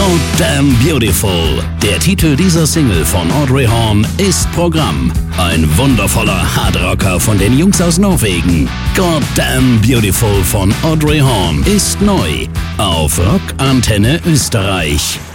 Goddamn Beautiful. Der Titel dieser Single von Audrey Horne ist Programm. Ein wundervoller Hardrocker von den Jungs aus Norwegen. Goddamn Beautiful von Audrey Horne ist neu auf Rock Antenne Österreich.